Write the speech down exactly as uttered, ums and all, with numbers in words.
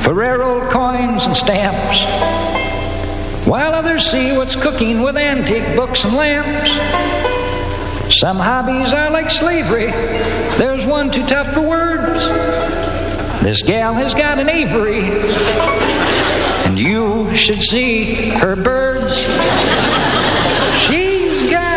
for rare old coins and stamps, while others see what's cooking with antique books and lamps. Some hobbies are like slavery. There's one too tough for words. This gal has got an aviary, and you should see her birds.